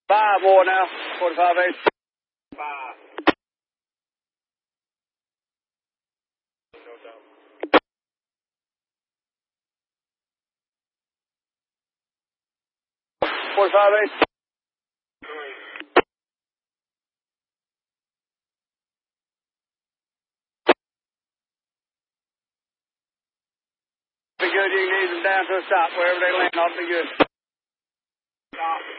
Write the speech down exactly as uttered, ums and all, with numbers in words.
Five more now. forty-five eight. Five. forty-five eight. Be good. You can ease them down to a stop. Wherever they land, I'll be good. Stop.